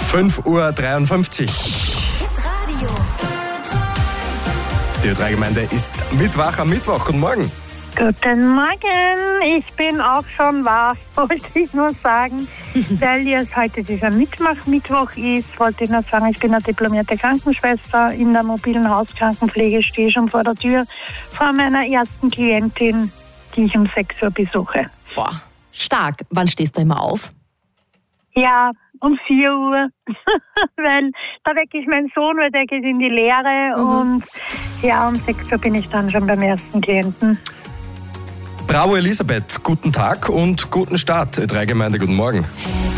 5:53 Uhr. Die Ö3-Gemeinde ist Mittwoch am Mittwoch. Guten Morgen. Guten Morgen, ich bin auch schon wach, wollte ich nur sagen, weil jetzt heute dieser Mittwoch ist, wollte ich nur sagen, ich bin eine diplomierte Krankenschwester in der mobilen Hauskrankenpflege, stehe schon vor der Tür vor meiner ersten Klientin, die ich um 6 Uhr besuche. Boah, stark. Wann stehst du immer auf? Ja, um 4 Uhr, weil da wecke ich meinen Sohn, weil der geht in die Lehre und ja, um 6 Uhr bin ich dann schon beim ersten Klienten. Bravo Elisabeth, guten Tag und guten Start. Ö3-Gemeinde, guten Morgen.